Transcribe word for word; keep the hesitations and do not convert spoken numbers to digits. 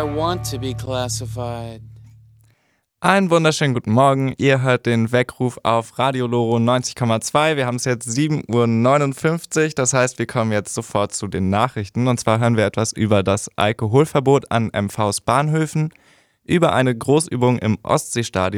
I want to be classified. Einen wunderschönen guten Morgen. Ihr hört den Weckruf auf Radio Loro neunzig Komma zwei. Wir haben es jetzt sieben Uhr neunundfünfzig. Das heißt, wir kommen jetzt sofort zu den Nachrichten. Und zwar hören wir etwas über das Alkoholverbot an M Vs Bahnhöfen, über eine Großübung im Ostseestadion